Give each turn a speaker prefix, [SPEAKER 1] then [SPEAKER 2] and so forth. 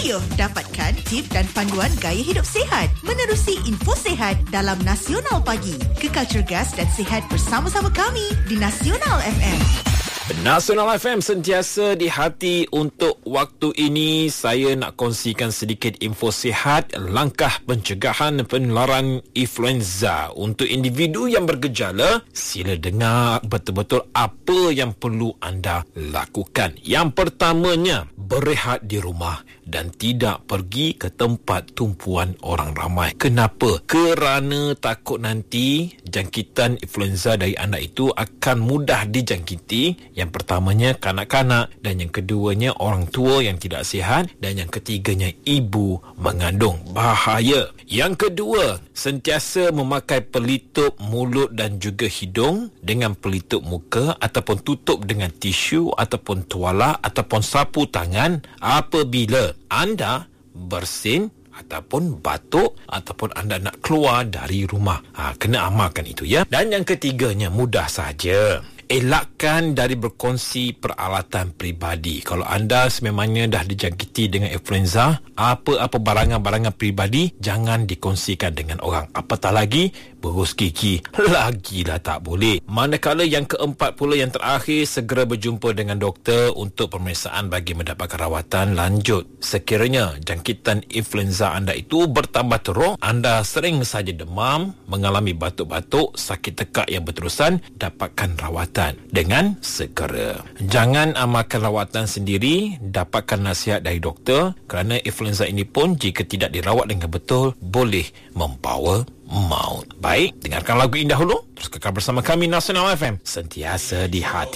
[SPEAKER 1] Ayuh dapatkan tip dan panduan gaya hidup sihat menerusi info sihat dalam Nasional Pagi. Kekal cergas dan sihat bersama-sama kami di Nasional FM.
[SPEAKER 2] Nasional FM sentiasa di hati. Untuk waktu ini saya nak kongsikan sedikit info sihat, langkah pencegahan penularan influenza. Untuk individu yang bergejala, sila dengar betul-betul apa yang perlu anda lakukan. Yang pertamanya, berehat di rumah dan tidak pergi ke tempat tumpuan orang ramai. Kenapa? Kerana takut nanti jangkitan influenza dari anak itu akan mudah dijangkiti. Yang pertamanya kanak-kanak, dan yang keduanya orang tua yang tidak sihat, dan yang ketiganya ibu mengandung. Bahaya. Yang kedua, sentiasa memakai pelitup mulut dan juga hidung dengan pelitup muka ataupun tutup dengan tisu ataupun tuala ataupun sapu tangan apabila anda bersin ataupun batuk ataupun anda nak keluar dari rumah. Kena amalkan itu ya. Dan yang ketiganya mudah saja. Elakkan dari berkongsi peralatan peribadi. Kalau anda sememangnya dah dijangkiti dengan influenza, apa-apa barangan-barangan peribadi jangan dikongsikan dengan orang. Apatah lagi berus gigi, lagilah tak boleh. Manakala yang keempat pula, yang terakhir, segera berjumpa dengan doktor untuk pemeriksaan bagi mendapatkan rawatan lanjut. Sekiranya jangkitan influenza anda itu bertambah teruk, anda sering saja demam, mengalami batuk-batuk, sakit tekak yang berterusan, dapatkan rawatan dengan segera. Jangan amalkan rawatan sendiri, dapatkan nasihat dari doktor, kerana influenza ini pun jika tidak dirawat dengan betul boleh membawa maut. Baik, dengarkan lagu indah dulu. Terus kekal bersama kami Nasional FM, sentiasa di hati.